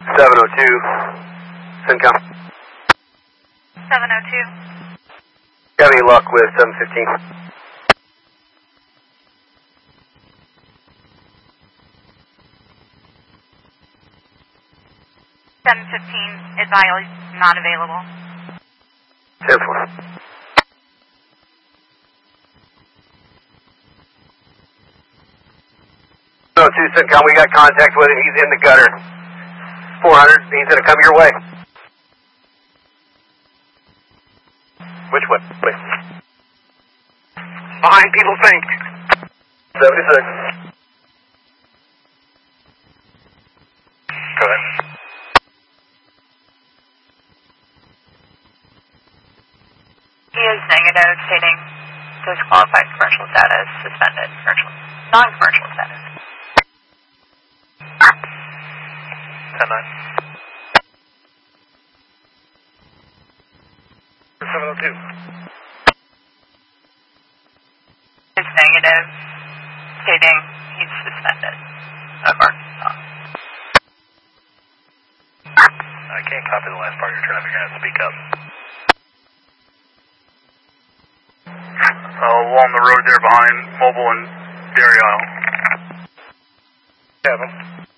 702. Syncom. 702. Got any luck with 715? 715 is not available. 10-4. No, 2 Syncom, we got contact with him. He's in the gutter. 400, he's going to come your way. Which way? Wait. Behind people think. 76. Go ahead. He is negative, stating disqualified commercial status, suspended commercial, non-commercial status. 10-9. 702. Is negative, stating he's suspended of Arkansas. I can't copy the last part of your traffic. You're going to have to speak up. Along the road there behind Mobile and Dairy Isle. Kevin.